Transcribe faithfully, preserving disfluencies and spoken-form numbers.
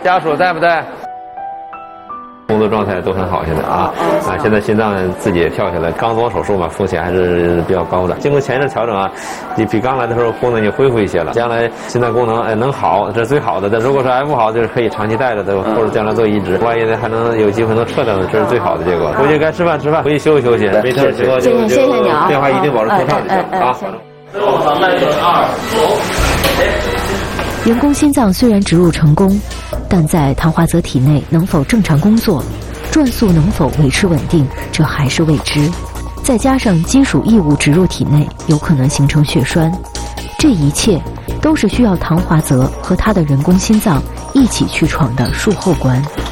家属在不在？工作状态都很好，现在啊啊，现在心脏自己也跳下来，刚做手术嘛，风险还是比较高的。经过前一阵调整啊，你比刚来的时候功能已经恢复一些了。将来心脏功能哎能好，这是最好的。但如果说还不好，就是可以长期带着的，或者将来做移植。万一还能有机会能撤掉的，这是最好的结果。回去该吃饭吃饭，回去休息休息。没事情况就谢谢你啊， 电话一定保持通畅就行啊。 三二走。 人工心脏虽然植入成功，但在唐华泽体内能否正常工作，转速能否维持稳定，这还是未知。再加上金属异物植入体内，有可能形成血栓，这一切都是需要唐华泽和他的人工心脏一起去闯的术后关。